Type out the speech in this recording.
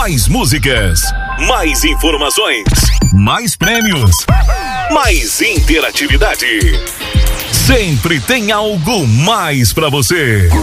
Mais músicas, mais informações, mais prêmios, mais interatividade. Sempre tem algo mais pra você.